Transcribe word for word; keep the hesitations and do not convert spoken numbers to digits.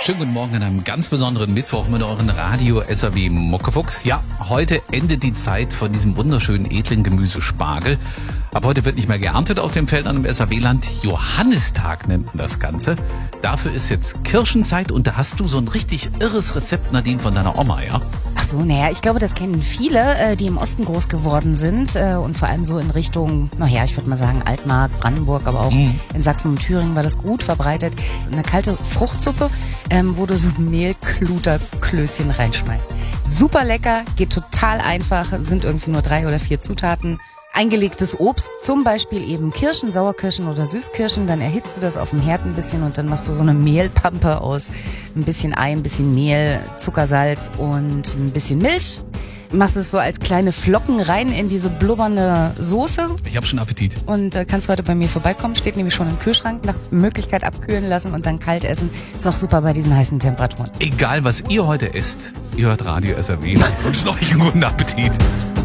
Schönen guten Morgen an einem ganz besonderen Mittwoch mit euren Radio S R W Muckefuchs. Ja, heute endet die Zeit von diesem wunderschönen edlen Gemüse Spargel. Ab heute wird nicht mehr geerntet auf den Feldern im S R W-Land. Johannistag nennt man das Ganze. Dafür ist jetzt Kirschenzeit und da hast du so ein richtig irres Rezept, Nadine, von deiner Oma, ja? Ach so, naja, ich glaube, das kennen viele, die im Osten groß geworden sind und vor allem so in Richtung, naja, ich würde mal sagen Altmark, Brandenburg, aber auch mm. in Sachsen und Thüringen war das gut verbreitet. Eine kalte Fruchtsuppe, ähm, wo du so Mehlkluterklößchen reinschmeißt. Super lecker, geht total einfach, sind irgendwie nur drei oder vier Zutaten. Eingelegtes Obst, zum Beispiel eben Kirschen, Sauerkirschen oder Süßkirschen, dann erhitzt du das auf dem Herd ein bisschen und dann machst du so eine Mehlpampe aus ein bisschen Ei, ein bisschen Mehl, Zucker, Salz und ein bisschen Milch. Machst es so als kleine Flocken rein in diese blubbernde Soße. Ich habe schon Appetit. Und äh, kannst heute bei mir vorbeikommen, steht nämlich schon im Kühlschrank, nach Möglichkeit abkühlen lassen und dann kalt essen. Ist auch super bei diesen heißen Temperaturen. Egal, was ihr heute esst, ihr hört Radio S R W und wünschen euch einen guten Appetit.